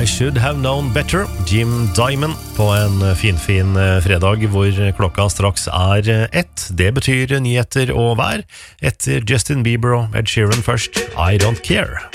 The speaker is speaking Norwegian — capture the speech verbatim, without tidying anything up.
I should have known better, Jim Diamond, på en finfin fredag hvor klokka straks er ett. Det betyr nyheter og vær. Etter Justin Bieber og Ed Sheeran først, I Don't Care.